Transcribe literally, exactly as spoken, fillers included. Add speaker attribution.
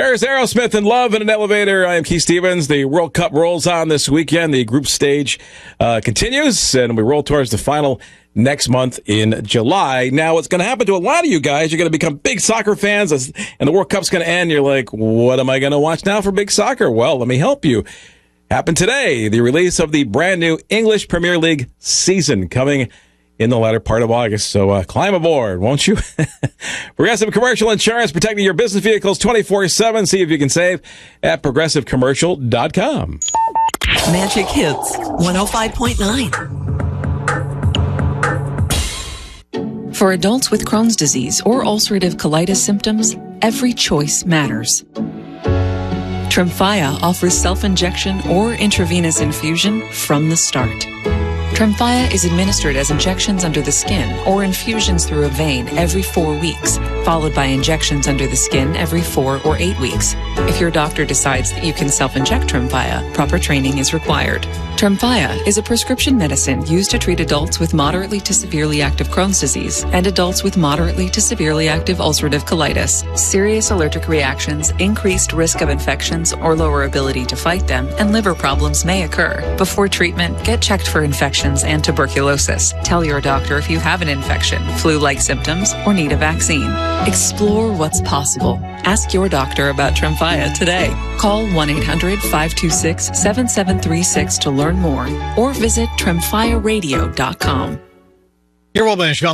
Speaker 1: There's Aerosmith in Love in an Elevator. I am Keith Stevens. The World Cup rolls on this weekend. The group stage uh, continues, and we roll towards the final next month in July. Now, what's going to happen to a lot of you guys, you're going to become big soccer fans, and the World Cup's going to end. You're like, what am I going to watch now for big soccer? Well, let me help you. Happened today, the release of the brand new English Premier League season coming in the latter part of August. So uh, climb aboard, won't you? Progressive Commercial Insurance, protecting your business vehicles twenty-four seven. See if you can save at progressive commercial dot com.
Speaker 2: Magic Hits one oh five point nine.
Speaker 3: For adults with Crohn's disease or ulcerative colitis symptoms, every choice matters. Tremfya offers self-injection or intravenous infusion from the start. Tremfya is administered as injections under the skin or infusions through a vein every four weeks, followed by injections under the skin every four or eight weeks. If your doctor decides that you can self-inject Tremfya, proper training is required. Tremfya is a prescription medicine used to treat adults with moderately to severely active Crohn's disease and adults with moderately to severely active ulcerative colitis. Serious allergic reactions, increased risk of infections or lower ability to fight them, and liver problems may occur. Before treatment, get checked for infections and tuberculosis. Tell your doctor if you have an infection, flu-like symptoms, or need a vaccine. Explore what's possible. Ask your doctor about Tremfya today. Call one eight hundred five two six seven seven three six to learn more or visit tremfya radio dot com.
Speaker 4: Your World Bank